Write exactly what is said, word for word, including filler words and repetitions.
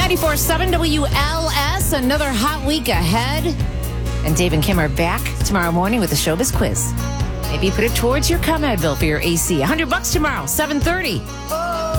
ninety-four point seven W L S, another hot week ahead. And Dave and Kim are back tomorrow morning with the Showbiz Quiz. Maybe put it towards your ComEd bill for your A C. one hundred bucks tomorrow, seven thirty.